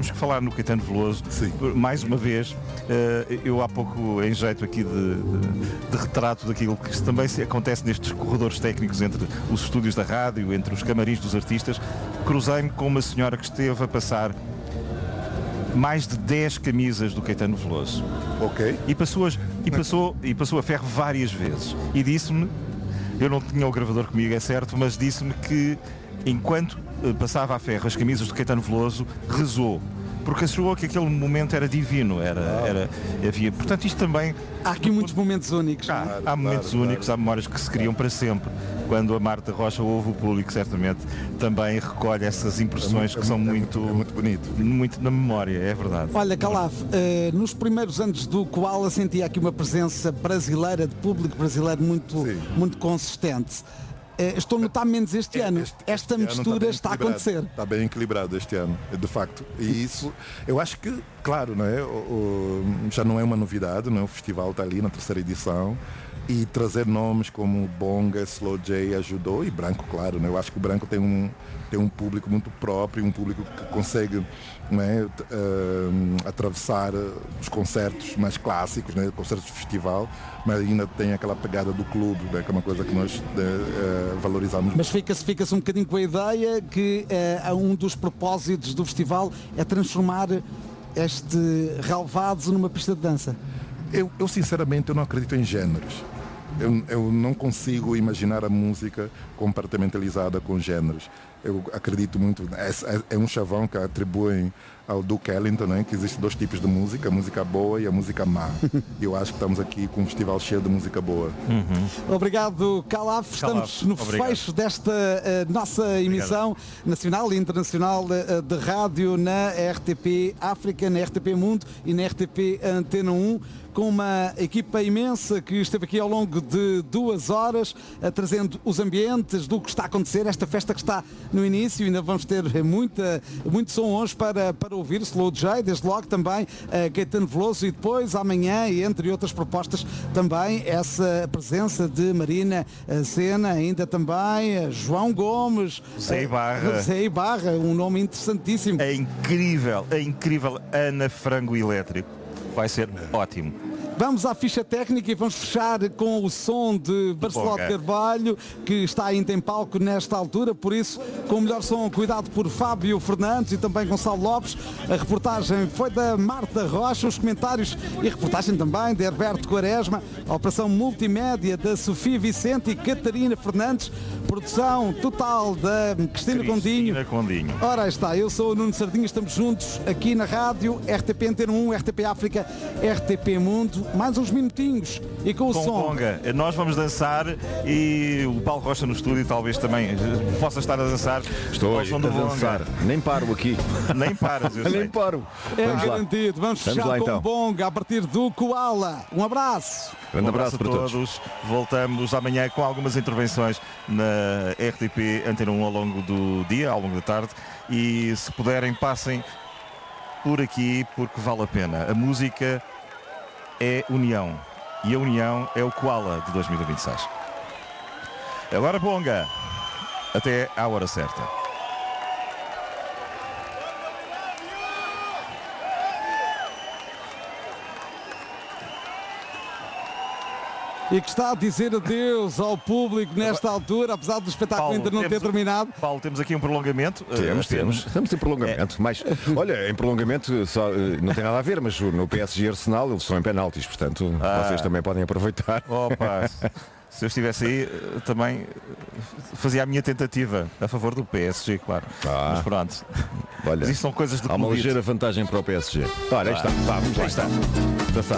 temos que falar no Caetano Veloso. Sim. Mais uma vez, eu há pouco, em jeito aqui de retrato daquilo que também acontece nestes corredores técnicos entre os estúdios da rádio, entre os camarins dos artistas, cruzei-me com uma senhora que esteve a passar mais de 10 camisas do Caetano Veloso. Ok. E passou a ferro várias vezes. E disse-me, eu não tinha o gravador comigo, é certo, mas disse-me que enquanto passava a ferro as camisas do Caetano Veloso, rezou. Porque achou que aquele momento era divino, havia. Portanto, isto também. Há aqui muitos momentos únicos. Há momentos únicos, há memórias que se criam para sempre. Quando a Marta Rocha ouve o público, certamente também recolhe essas impressões que são muito bonito. Muito na memória, é verdade. Olha, Calaf, nos primeiros anos do Koala sentia aqui uma presença brasileira, de público brasileiro muito consistente. Estou a notar menos este ano. Esta mistura está a acontecer. Está bem equilibrado este ano, de facto. E isso, eu acho que, claro, não é? Já não é uma novidade, não é? O festival está ali na 3ª edição. E trazer nomes como Bonga, Slow J ajudou, e Branco, claro, né? Eu acho que o Branco tem um público muito próprio, um público que consegue, né, atravessar os concertos mais clássicos, né, concertos de festival, mas ainda tem aquela pegada do clube, né, que é uma coisa que nós valorizamos. Mas fica-se um bocadinho com a ideia que um dos propósitos do festival é transformar este relvado numa pista de dança. Eu sinceramente eu não acredito em géneros. Eu não consigo imaginar a música compartimentalizada com géneros. Eu acredito muito, é um chavão que atribuem ao Duke Ellington, né, que existem 2 tipos de música, a música boa e a música má. Eu acho que estamos aqui com um festival cheio de música boa. Obrigado, Calaf. Estamos no fecho desta nossa emissão nacional e internacional de rádio na RTP África, na RTP Mundo e na RTP Antena 1, com uma equipa imensa que esteve aqui ao longo de 2 horas, trazendo os ambientes do que está a acontecer, esta festa que está no início. Ainda vamos ter muito som hoje para ouvir Slow J, desde logo também Caetano Veloso, e depois amanhã, e entre outras propostas, também essa presença de Marina Sena, ainda também João Gomes, Zé Ibarra, um nome interessantíssimo. É incrível Ana Frango Elétrico. Vai ser ótimo. Vamos à ficha técnica e vamos fechar com o som de Barceló de Carvalho, que está ainda em palco nesta altura, por isso, com o melhor som cuidado por Fábio Fernandes e também Gonçalo Lopes. A reportagem foi da Marta Rocha, os comentários e reportagem também de Herberto Quaresma, a operação multimédia da Sofia Vicente e Catarina Fernandes, produção total da Cristina Condinho. Ora, aí está, eu sou o Nuno Sardinha, estamos juntos aqui na rádio, RTP Antena 1, RTP África, RTP Mundo. Mais uns minutinhos e com o som. Bonga. Nós vamos dançar e o Paulo Rocha no estúdio talvez também possa estar a dançar. Estou a dançar. Nem paro aqui. Nem paras, eu sei. Nem paro. É garantido. Vamos fechar lá, com então. Bonga a partir do Koala. Um abraço. Grande abraço para todos. Voltamos amanhã com algumas intervenções na RTP Antena 1 ao longo do dia, ao longo da tarde. E se puderem, passem por aqui porque vale a pena. A música é união. E a união é o Koala de 2026. Agora Bonga. Até à hora certa. E que está a dizer adeus ao público nesta altura, apesar do espetáculo ainda não ter terminado. Paulo, temos aqui um prolongamento. Temos. Estamos em prolongamento. Mas, olha, em prolongamento só, não tem nada a ver, mas no PSG Arsenal eles são em penaltis, portanto vocês também podem aproveitar. Opa, se eu estivesse aí, também fazia a minha tentativa a favor do PSG, claro. Mas pronto. Olha, mas isso são coisas de há uma ligeira vantagem para o PSG. Olha, aí está. Vamos lá. Está.